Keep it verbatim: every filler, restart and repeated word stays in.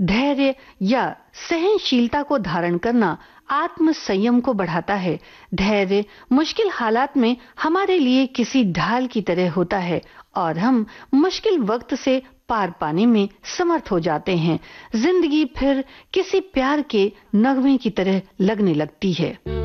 धैर्य या सहनशीलता को धारण करना आत्म संयम को बढ़ाता है। धैर्य मुश्किल हालात में हमारे लिए किसी ढाल की तरह होता है और हम मुश्किल वक्त से पार पाने में समर्थ हो जाते हैं। जिंदगी फिर किसी प्यार के नगमे की तरह लगने लगती है।